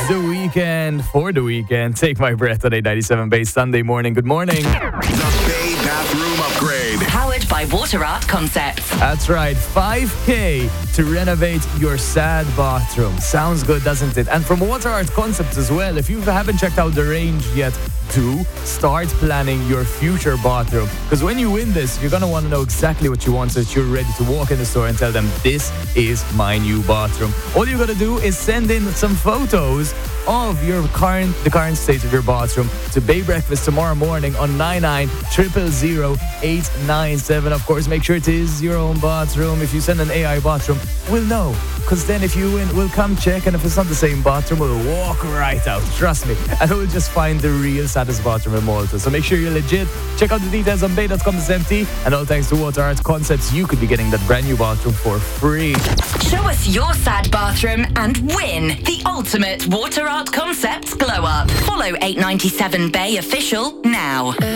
The Weekend for the weekend. Take my breath on a 97 Base Sunday morning. Good morning. The Bay Bathroom Upgrade. Powered by Water Art Concepts. That's right, 5K to renovate your sad bathroom. Sounds good, doesn't it? And from Water Art Concepts as well. If you haven't checked out the range yet, do start planning your future bathroom. Because when you win this, you're going to want to know exactly what you want so that you're ready to walk in the store and tell them, this is my new bathroom. All you got to do is send in some photos of the current state of your bathroom to Bay Breakfast tomorrow morning on 99 Of course, make sure it is your own bathroom. If you send an AI bathroom, we'll know. Because then if you win, we'll come check, and if it's not the same bathroom, we'll walk right out. Trust me. And we'll just find the real saddest bathroom in Malta. So make sure you're legit. Check out the details on bay.com/MT. And all thanks to Water Art Concepts, you could be getting that brand new bathroom for free. Show us your sad bathroom and win the ultimate Water Art Concepts glow up. Follow 897 Bay Official now.